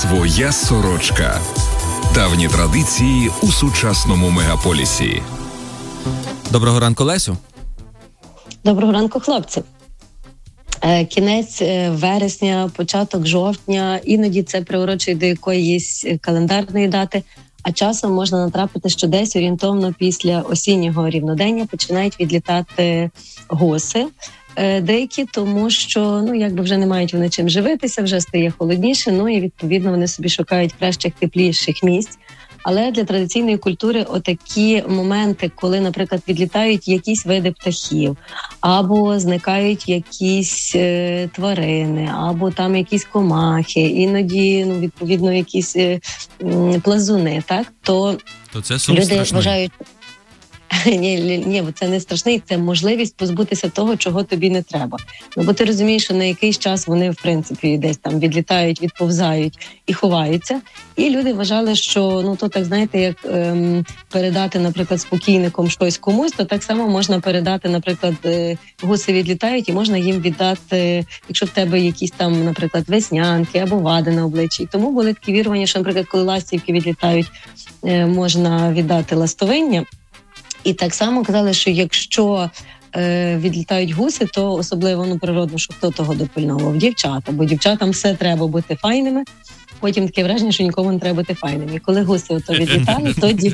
Своя сорочка. Давні традиції у сучасному мегаполісі. Доброго ранку, Лесю. Доброго ранку, хлопці. Кінець вересня, початок жовтня, іноді це приурочує до якоїсь календарної дати, а часом можна натрапити, що десь орієнтовно після осіннього рівнодення починають відлітати гуси деякі, тому що, якби вже не мають вони чим живитися, вже стає холодніше, і відповідно вони собі шукають кращих, тепліших місць. Але для традиційної культури отакі моменти, коли, наприклад, відлітають якісь види птахів, або зникають якісь тварини, або там якісь комахи, іноді, відповідно, якісь плазуни, так? То це сум люди страшний. Вважають... Ні, це не страшний, це можливість позбутися того, чого тобі не треба. Бо ти розумієш, що на якийсь час вони, в принципі, десь там відлітають, відповзають і ховаються. І люди вважали, що, то так, знаєте, як передати, наприклад, спокійником щось комусь, то так само можна передати, наприклад, гуси відлітають і можна їм віддати, якщо в тебе якісь там, наприклад, веснянки або вади на обличчі. І тому були такі вірування, що, наприклад, коли ластівки відлітають, можна віддати ластовиння. І так само казали, що якщо відлітають гуси, то особливо природно, що хто того допильновував? Дівчата, бо дівчатам все треба бути файними. Потім таке враження, що нікому не треба бути файним. І коли гуси ото відлітали,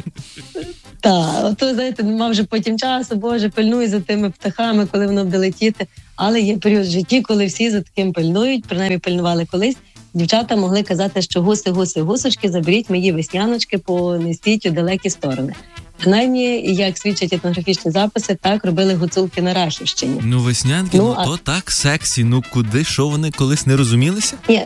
то знаєте, нема вже потім часу, Боже, пильнуй за тими птахами, коли воно буде летіти. Але є період в житті, коли всі за таким пильнують, принаймні пильнували колись. Дівчата могли казати, що гусочки, заберіть мої весняночки, понесіть у далекі сторони. Принаймні, як свідчать етнографічні записи, так робили гуцулки на Рахівщині. Веснянки, то так сексі, куди, що вони колись не розумілися? Ні.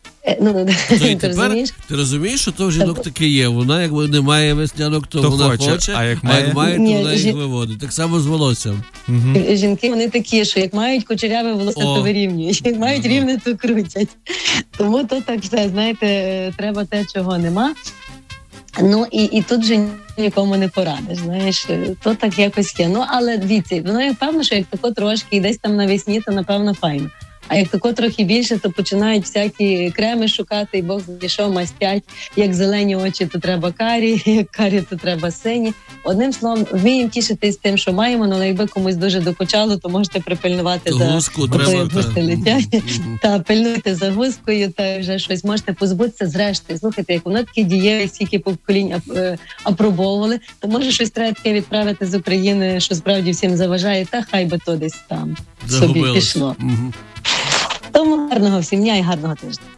Ти розумієш, що то в жінок таке є. Вона, як не має веснянок, то вона хоче, а як має, то вона їх виводить. Так само з волоссям. Жінки, вони такі, що як мають кучеряве волосся, то вирівнюють. Як мають рівне, то крутять. Тому то так все, знаєте, треба те, чого нема. І тут вже нікому не порадиш, знаєш, то так якось є. Але дивіться, воно певно, що як тако трошки і десь там навесні, то напевно файно. А як тако трохи більше, то починають всякі креми шукати, і Бог знайшов, мастять. Як зелені очі, то треба карі, як карі, то треба сині. Одним словом, вміємо тішитись тим, що маємо, але якби комусь дуже докучало, то можете припильнувати за гуску, треба, гуси летять. Та пильнуйте за гускою, та вже щось можете позбутися. Зрештою, слухайте, як воно таке дієве, скільки поколінь апробовували, то може щось треба таке відправити з України, що справді всім заважає, та хай би то десь там собі пішло. Тому гарного всім дня і гарного тижня.